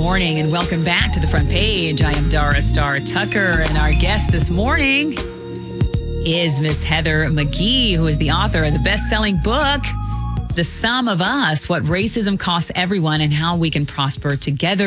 morning and welcome back to the front page. I am Dara Star Tucker, and our guest this morning is Miss Heather McGhee, who is the author of the best-selling book, The Sum of Us: What Racism Costs Everyone and How We Can Prosper Together.